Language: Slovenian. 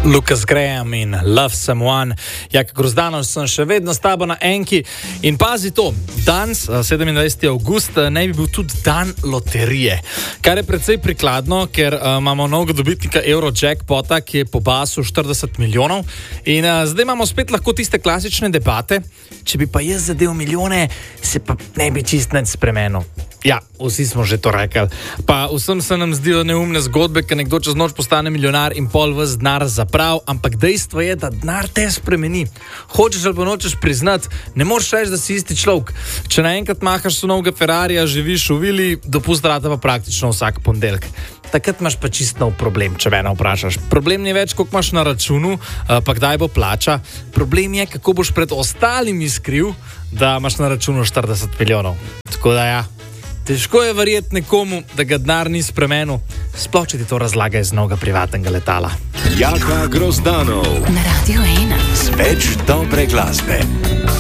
Lucas Graham in Love Someone. Jak Grozdanov sem še vedno s tabo na enki. In pazi to, danes, 27. avgust, ne bi bil tudi dan loterije. Kar je precej prikladno, ker imamo novega dobitnika Eurojackpota, ki je po basu 40 milijonov. In zdaj imamo spet lahko tiste klasične debate. Če bi pa jaz zadev milijone, se pa ne bi čist nič spremenil. Ja, vsi smo že to rekli. Pa vsem se nam zdijo neumne zgodbe, ker nekdo čez noč postane milijonar in pol ves denar zaprav, ampak dejstvo je, da denar te spremeni. Hočeš ali pa nočeš priznati, ne moreš reči, da si isti človek. Če naenkrat mahaš s novega Ferrarija, živiš v vili, dopust rata pa praktično vsak ponedeljek. Takrat imaš pa čist nov problem, če mene vprašaš. Problem ni več, koliko imaš na računu, pa kdaj bo plača. Problem je, kako boš pred ostalimi skril, da imaš na računu 40 milijonov. Tako da ja. Težko je verjeti nekomu, da ga denar ni spremenil, sploh če ti to razlaga iz novega privatnega letala. Jaka Grozdanov na Radio 1 z več dobre glasbe.